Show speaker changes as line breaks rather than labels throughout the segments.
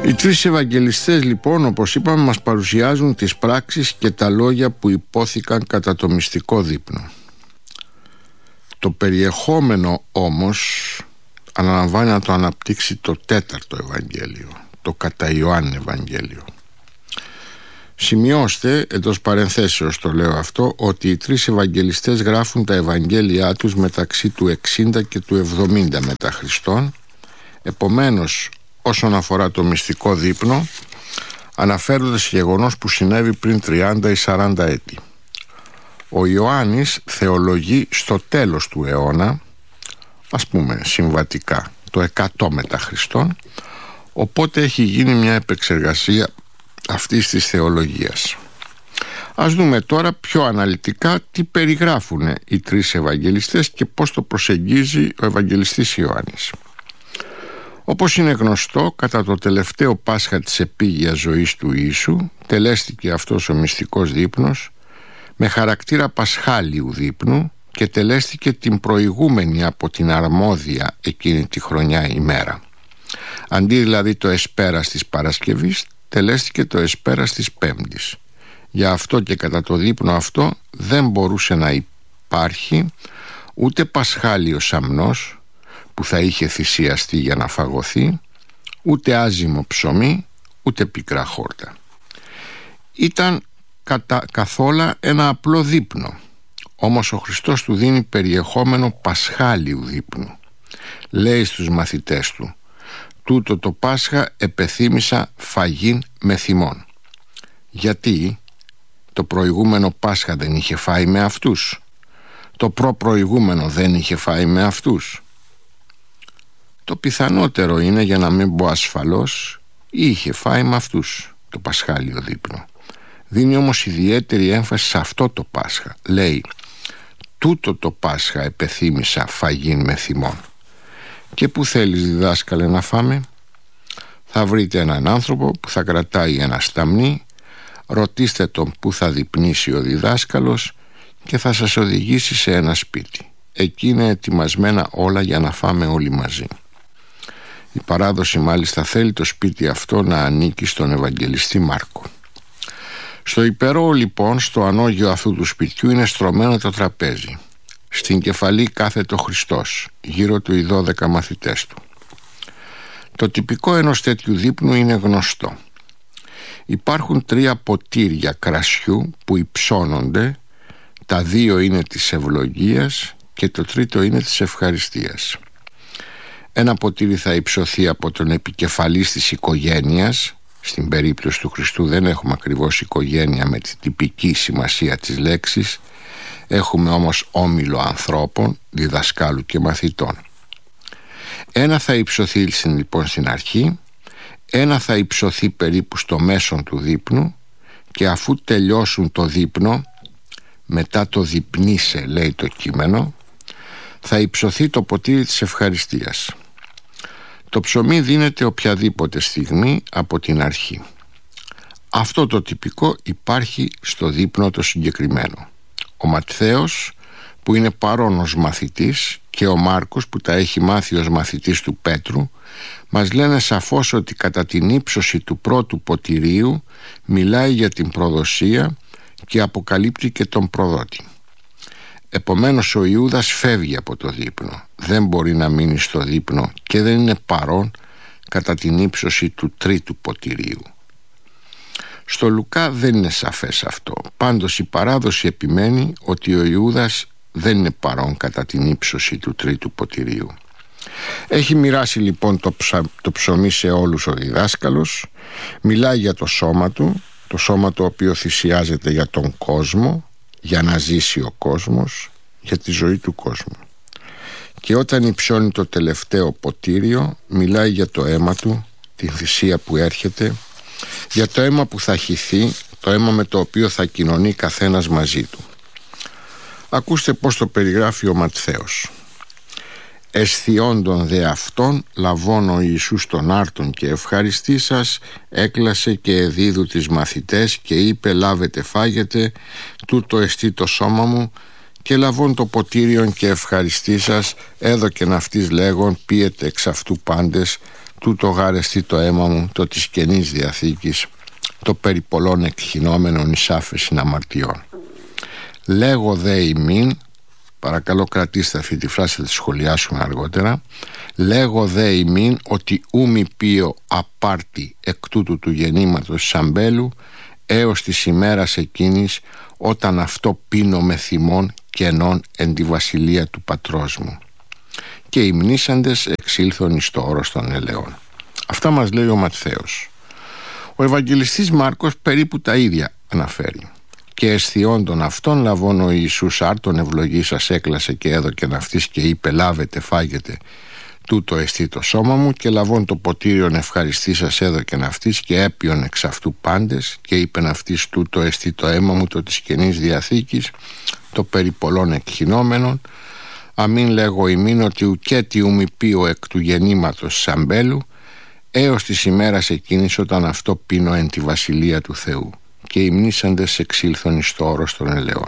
Οι τρεις Ευαγγελιστές λοιπόν, όπως είπαμε, μας παρουσιάζουν τις πράξεις και τα λόγια που υπόθηκαν κατά το μυστικό δείπνο. Το περιεχόμενο όμως αναλαμβάνει να το αναπτύξει το τέταρτο Ευαγγέλιο, το κατά Ιωάννη Ευαγγέλιο. Σημειώστε, εντός παρενθέσεως το λέω αυτό, ότι οι τρεις Ευαγγελιστές γράφουν τα Ευαγγέλια τους μεταξύ του 60 και του 70 μετά Χριστόν. Επομένως, όσον αφορά το μυστικό δείπνο, αναφέρονται σε γεγονός που συνέβη πριν 30 ή 40 έτη. Ο Ιωάννης θεολογεί στο τέλος του αιώνα, ας πούμε συμβατικά το 100 μετά Χριστόν, οπότε έχει γίνει μια επεξεργασία αυτής της θεολογίας. Ας δούμε τώρα πιο αναλυτικά τι περιγράφουν οι τρεις Ευαγγελιστές και πώς το προσεγγίζει ο Ευαγγελιστής Ιωάννης. Όπως είναι γνωστό, κατά το τελευταίο Πάσχα της επίγειας ζωής του Ιησού τελέστηκε αυτός ο μυστικός δείπνος με χαρακτήρα πασχάλιου δείπνου και τελέστηκε την προηγούμενη από την αρμόδια εκείνη τη χρονιά ημέρα. Αντί δηλαδή το εσπέρας της Παρασκευής, τελέστηκε το εσπέρας της Πέμπτης. Γι' αυτό και κατά το δείπνο αυτό δεν μπορούσε να υπάρχει ούτε πασχάλιος αμνός που θα είχε θυσιαστεί για να φαγωθεί, ούτε άζυμο ψωμί, ούτε πικρά χόρτα. Ήταν καθόλου ένα απλό δείπνο, όμως ο Χριστός του δίνει περιεχόμενο πασχάλιου δείπνου. Λέει στους μαθητές του: «Τούτο το Πάσχα επεθύμησα φαγήν με θυμόν». Γιατί το προηγούμενο Πάσχα δεν είχε φάει με αυτούς? Το προπροηγούμενο δεν είχε φάει με αυτούς? Το πιθανότερο είναι, για να μην πω ασφαλώς, είχε φάει με αυτούς το πασχάλιο δείπνο. Δίνει όμως ιδιαίτερη έμφαση σε αυτό το Πάσχα. Λέει: «Τούτο το Πάσχα επεθύμησα φαγήν με θυμόν». Και πού θέλεις, διδάσκαλε, να φάμε? Θα βρείτε έναν άνθρωπο που θα κρατάει ένα σταμνί, ρωτήστε τον που θα δείπνήσει ο διδάσκαλος και θα σας οδηγήσει σε ένα σπίτι. Εκεί είναι ετοιμασμένα όλα για να φάμε όλοι μαζί. Η παράδοση μάλιστα θέλει το σπίτι αυτό να ανήκει στον Ευαγγελιστή Μάρκο. Στο υπερό λοιπόν, στο ανώγειο αυτού του σπιτιού, είναι στρωμένο το τραπέζι. Στην κεφαλή κάθεται ο Χριστός, γύρω του οι 12 μαθητές του. Το τυπικό ενός τέτοιου δείπνου είναι γνωστό. Υπάρχουν 3 ποτήρια κρασιού που υψώνονται, τα 2 είναι της ευλογίας και το τρίτο είναι της ευχαριστίας. Ένα ποτήρι θα υψωθεί από τον επικεφαλής της οικογένειας. Στην περίπτωση του Χριστού δεν έχουμε ακριβώς οικογένεια με την τυπική σημασία της λέξης. Έχουμε όμως όμιλο ανθρώπων, διδασκάλου και μαθητών. Ένα θα υψωθεί λοιπόν στην αρχή, ένα θα υψωθεί περίπου στο μέσον του δείπνου και αφού τελειώσουν το δείπνο, μετά το δείπνησε λέει το κείμενο, θα υψωθεί το ποτήρι της ευχαριστίας. Το ψωμί δίνεται οποιαδήποτε στιγμή από την αρχή. Αυτό το τυπικό υπάρχει στο δείπνο το συγκεκριμένο. Ο Ματθαίος που είναι παρόν ως μαθητής και ο Μάρκος που τα έχει μάθει ως μαθητής του Πέτρου μας λένε σαφώς ότι κατά την ύψωση του πρώτου ποτηρίου μιλάει για την προδοσία και αποκαλύπτει και τον προδότη. Επομένως ο Ιούδας φεύγει από το δείπνο, δεν μπορεί να μείνει στο δείπνο και δεν είναι παρόν κατά την ύψωση του τρίτου ποτηρίου. Στο Λουκά δεν είναι σαφές αυτό, πάντως η παράδοση επιμένει ότι ο Ιούδας δεν είναι παρόν κατά την ύψωση του τρίτου ποτηρίου. Έχει μοιράσει λοιπόν το ψωμί σε όλους ο διδάσκαλος, μιλάει για το σώμα του, το σώμα το οποίο θυσιάζεται για τον κόσμο, για να ζήσει ο κόσμος, για τη ζωή του κόσμου. Και όταν υψώνει το τελευταίο ποτήριο, μιλάει για το αίμα του, την θυσία που έρχεται, για το αίμα που θα χυθεί, το αίμα με το οποίο θα κοινωνεί καθένας μαζί του. Ακούστε πως το περιγράφει ο Ματθαίος. «Αισθιόντων δε αυτών, λαβών ο Ιησούς τον άρτον και ευχαριστήσας, έκλασε και εδίδου τις μαθητές και είπε: λάβετε φάγετε, τούτο εστί το σώμα μου, και λαβών το ποτήριον και ευχαριστήσας, έδωκεν αυτής λέγον: πίετε εξ αυτού πάντες, τούτο γάρεστη το αίμα μου, το της Καινής Διαθήκης, το περί πολλών εκχυνόμενων εις άφεσιν αμαρτιών. Λέγω δε ημίν, παρακαλώ κρατήστε αυτή τη φράση, θα τη σχολιάσουμε αργότερα. Λέγω δε ημίν ότι ούμι πίο απάρτη εκ τούτου του γεννήματος της αμπέλου έως της ημέρας εκείνης, όταν αυτό πίνω με θυμών κενών εν τη βασιλεία του πατρός μου. Και οι μνήσαντες εξήλθον εις το όρος των ελαιών. Αυτά μας λέει ο Ματθαίος. Ο Ευαγγελιστής Μάρκος περίπου τα ίδια αναφέρει. Και αισθιόντων αυτών λαβών ο Ιησούς άρτον ευλογή σας έκλασε και έδωκεν αυτής και είπε, λάβετε φάγετε, τούτο εστί το σώμα μου, και λαβών το ποτήριον ευχαριστή σας έδωκεν αυτής και έπιον εξ αυτού πάντες και είπεν αυτής, τούτο εστί το αίμα μου, το της Καινής Διαθήκης, το περί πολλών εκχυνόμενων. Αμήν λέγω ημίν ότι ουκέτι ούμι πίο εκ του γεννήματος σαμπέλου έως της ημέρας εκείνης, όταν αυτό πίνω εν τη βασιλεία του Θεού. Και οι μνήσαντες εξήλθον εις το όρος των ελαιών.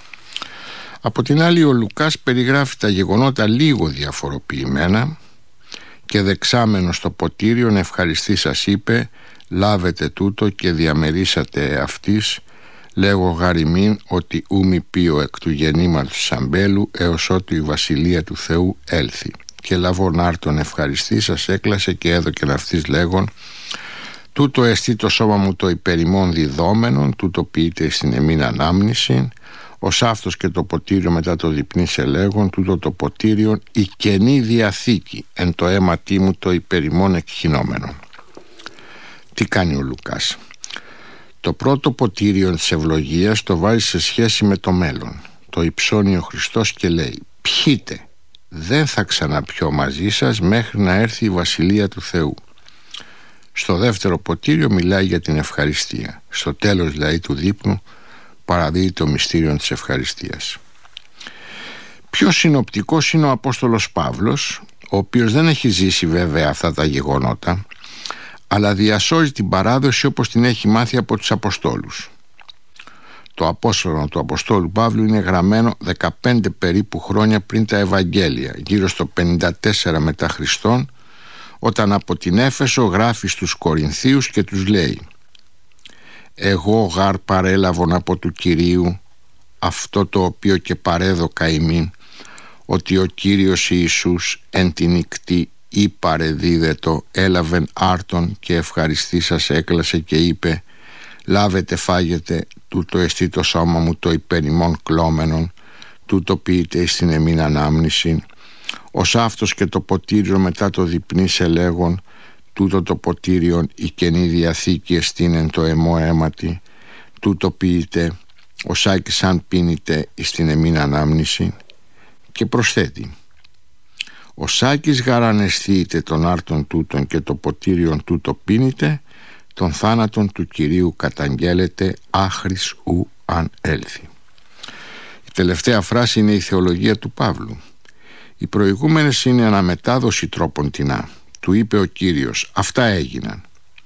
Από την άλλη, ο Λουκάς περιγράφει τα γεγονότα λίγο διαφοροποιημένα και δεξάμενος στο ποτήριον ευχαριστή σας είπε, λάβετε τούτο και διαμερίσατε αυτής, λέγω γαριμήν ότι ούμι πίο εκ του γεννήματος σαμπέλου έως ότου η βασιλεία του Θεού έλθει. Και λαβών άρτον ευχαριστή σας έκλασε και έδωκεν αυτής λέγον, τούτο εστί το σώμα μου το υπερημών διδόμενον, τούτο ποιείται στην εμήν ανάμνηση, ως αυτός και το ποτήριο μετά το διπνήσε λέγον, τούτο το ποτήριον η Καινή Διαθήκη εν το αίματί μου το υπερημών εκχυνόμενον. Τι κάνει ο Λουκάς? Το πρώτο ποτήριο της ευλογίας το βάζει σε σχέση με το μέλλον. Το υψώνει ο Χριστός και λέει, πιείτε, δεν θα ξαναπιώ μαζί σας μέχρι να έρθει η βασιλεία του Θεού. Στο δεύτερο ποτήριο μιλάει για την ευχαριστία. Στο τέλος δηλαδή του δείπνου παραδίδει το μυστήριο της ευχαριστίας. Πιο συνοπτικός είναι ο Απόστολος Παύλος, ο οποίος δεν έχει ζήσει βέβαια αυτά τα γεγονότα, αλλά διασώζει την παράδοση όπως την έχει μάθει από τους Αποστόλους. Το Απόστολο του Αποστόλου Παύλου είναι γραμμένο 15 περίπου χρόνια πριν τα Ευαγγέλια, γύρω στο 54 μετά Χριστόν, όταν από την Έφεσο γράφει στους Κορινθίους και τους λέει, εγώ γάρ παρέλαβον από του Κυρίου αυτό το οποίο και παρέδωκα ημίν, ότι ο Κύριος Ιησούς εν την νυκτή ή παρεδίδετο έλαβεν άρτον και ευχαριστή σας έκλασε και είπε, λάβετε φάγετε, τούτο εστί το σώμα μου το υπερημών κλώμενον, τούτο ποιείται στην εμήν ανάμνηση, ως αυτός και το ποτήριο μετά το διπνήσε λέγον, τούτο το ποτήριον η Καινή Διαθήκη εστίνεν το εμό αίματι, τούτο ποιείται, ως άκης αν πίνετε στην εμήν ανάμνηση. Και προσθέτει, ο σάκης γαρανεστείτε των άρτων τούτων και το ποτήριον τούτο πίνετε, των θάνατων του Κυρίου καταγγέλλεται άχρης ου αν έλθει. Η τελευταία φράση είναι η θεολογία του Παύλου. Οι προηγούμενες είναι αναμετάδοση τρόπον τεινά. Του είπε ο Κύριος, αυτά έγιναν.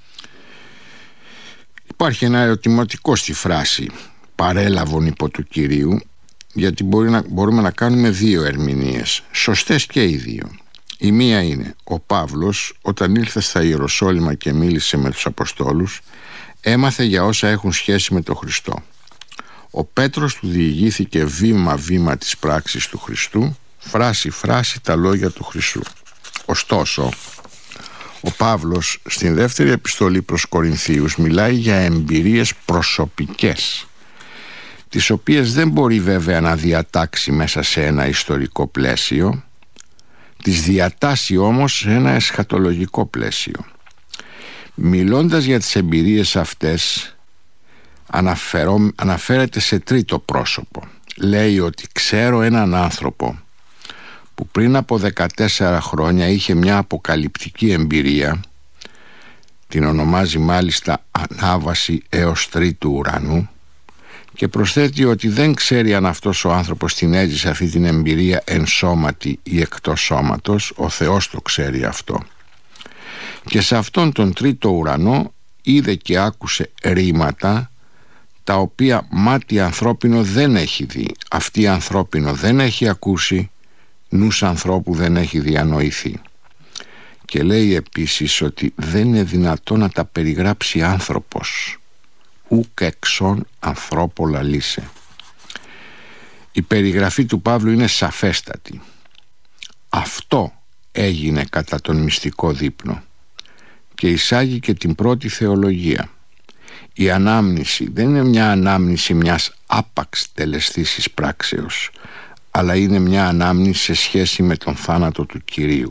Υπάρχει ένα ερωτηματικό στη φράση παρέλαβον υπό του Κυρίου, γιατί μπορούμε να κάνουμε δύο ερμηνείες, σωστές και οι δύο. Η μία είναι, ο Παύλος όταν ήλθε στα Ιεροσόλυμα και μίλησε με τους Αποστόλους, έμαθε για όσα έχουν σχέση με τον Χριστό. Ο Πέτρος του διηγήθηκε βήμα-βήμα της πράξης του Χριστού, φράση-φράση τα λόγια του Χριστού. Ωστόσο, ο Παύλος στην δεύτερη επιστολή προς Κορινθίους μιλάει για εμπειρίες προσωπικές, τις οποίες δεν μπορεί βέβαια να διατάξει μέσα σε ένα ιστορικό πλαίσιο, τις διατάσσει όμως σε ένα εσχατολογικό πλαίσιο. Μιλώντας για τις εμπειρίες αυτές, αναφέρεται σε τρίτο πρόσωπο. Λέει ότι ξέρω έναν άνθρωπο που πριν από 14 χρόνια είχε μια αποκαλυπτική εμπειρία, την ονομάζει μάλιστα ανάβαση έως τρίτου ουρανού, και προσθέτει ότι δεν ξέρει αν αυτός ο άνθρωπος την έζησε αυτή την εμπειρία εν σώματι ή εκτός σώματος, ο Θεός το ξέρει αυτό. Και σε αυτόν τον τρίτο ουρανό είδε και άκουσε ρήματα τα οποία μάτι ανθρώπινο δεν έχει δει, αυτή ανθρώπινο δεν έχει ακούσει, νους ανθρώπου δεν έχει διανοηθεί. Και λέει επίσης ότι δεν είναι δυνατό να τα περιγράψει άνθρωπος, ουκ εξών ανθρώπο λαλήσε. Η περιγραφή του Παύλου είναι σαφέστατη. Αυτό έγινε κατά τον μυστικό δείπνο και εισάγει και την πρώτη θεολογία. Η ανάμνηση δεν είναι μια ανάμνηση μιας άπαξ τελεσθήσης πράξεως, αλλά είναι μια ανάμνηση σε σχέση με τον θάνατο του Κυρίου.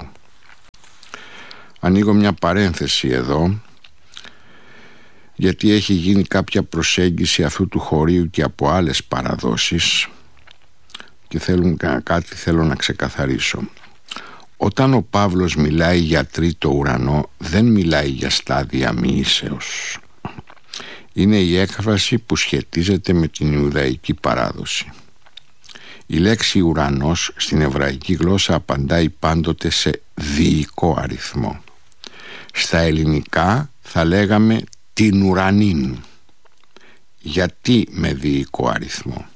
Ανοίγω μια παρένθεση εδώ, γιατί έχει γίνει κάποια προσέγγιση αυτού του χωρίου και από άλλες παραδόσεις και θέλω να ξεκαθαρίσω. Όταν ο Παύλος μιλάει για τρίτο ουρανό, δεν μιλάει για στάδια μοιήσεως. Είναι η έκφραση που σχετίζεται με την Ιουδαϊκή παράδοση. Η λέξη ουρανός στην εβραϊκή γλώσσα απαντάει πάντοτε σε διοικό αριθμό. Στα ελληνικά θα λέγαμε την ουρανήν. Γιατί με διοικό αριθμό?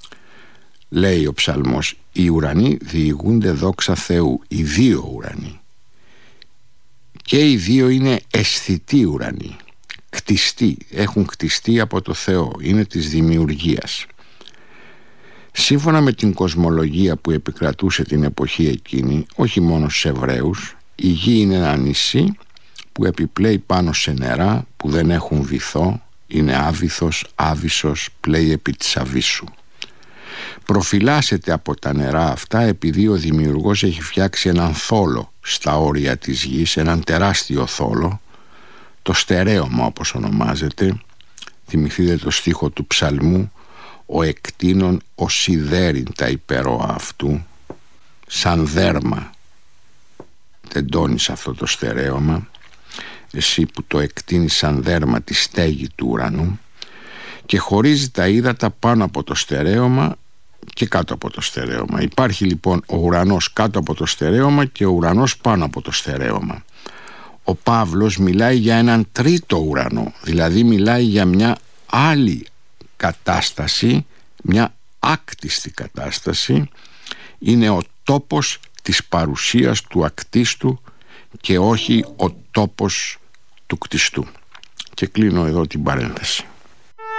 Λέει ο ψαλμός, οι ουρανοί διηγούνται δόξα Θεού, οι δύο ουρανοί. Και οι δύο είναι αισθητοί ουρανοί, κτιστοί, έχουν κτιστεί από το Θεό, είναι της δημιουργίας. Σύμφωνα με την κοσμολογία που επικρατούσε την εποχή εκείνη, όχι μόνο στους Εβραίους, η γη είναι ένα νησί που επιπλέει πάνω σε νερά που δεν έχουν βυθό, είναι άβυθος, άβυσσος, πλέει επί της αβύσσου. Προφυλάσσεται από τα νερά αυτά επειδή ο δημιουργός έχει φτιάξει έναν θόλο στα όρια της γης, έναν τεράστιο θόλο, το στερέωμα όπως ονομάζεται. Θυμηθείτε το στίχο του ψαλμού, ο εκτείνων ο σιδέριν τα υπερόα αυτού, σαν δέρμα τεντώνεις αυτό το στερέωμα, εσύ που το εκτείνεις σαν δέρμα τη στέγη του ουρανού, και χωρίζει τα ύδατα πάνω από το στερέωμα και κάτω από το στερέωμα. Υπάρχει λοιπόν ο ουρανός κάτω από το στερέωμα και ο ουρανός πάνω από το στερέωμα. Ο Παύλος μιλάει για έναν τρίτο ουρανό, δηλαδή μιλάει για μια άλλη κατάσταση, μια άκτιστη κατάσταση. Είναι ο τόπος της παρουσίας του ακτίστου και όχι ο τόπος του κτιστού. Και κλείνω εδώ την παρένθεση.